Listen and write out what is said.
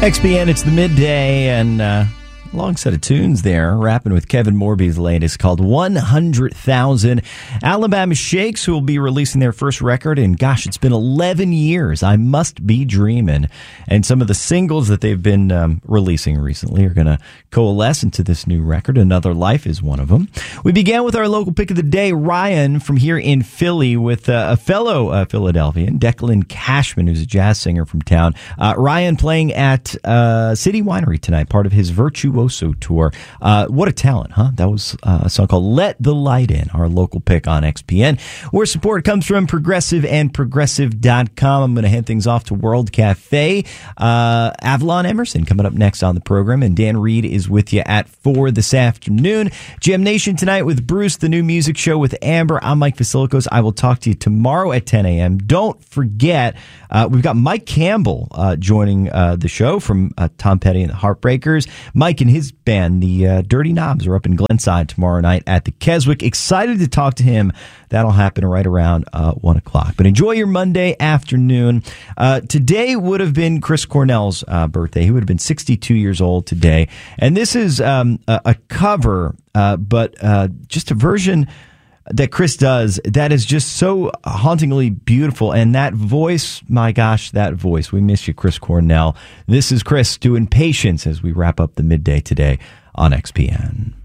XBN, it's the midday, and long set of tunes there, rapping with Kevin Morby's latest called 100,000. Alabama Shakes, who will be releasing their first record in, gosh, it's been 11 years. I Must Be Dreamin'. And some of the singles that they've been releasing recently are going to coalesce into this new record. Another Life is one of them. We began with our local pick of the day, Ryan from here in Philly, with a fellow Philadelphian, Declan Cashman, who's a jazz singer from town. Ryan playing at City Winery tonight, part of his Virtuoso tour. What a talent, huh? That was a song called Let the Light In, our local pick on XPN, where support comes from Progressive and Progressive.com. I'm going to hand things off to World Cafe. Avalon Emerson coming up next on the program, and Dan Reed is with you at 4 this afternoon. Jam Nation tonight with Bruce, the new music show with Amber. I'm Mike Vasilikos. I will talk to you tomorrow at 10 a.m. Don't forget, we've got Mike Campbell joining the show from Tom Petty and the Heartbreakers. Mike and his band, the Dirty Knobs, are up in Glenside tomorrow night at the Keswick. Excited to talk to him. That'll happen right around 1 o'clock. But enjoy your Monday afternoon. Today would have been Chris Cornell's birthday. He would have been 62 years old today. And this is a cover, but just a version that Chris does that is just so hauntingly beautiful. And that voice, my gosh, that voice. We miss you, Chris Cornell. This is Chris doing Patience as we wrap up the midday today on XPN.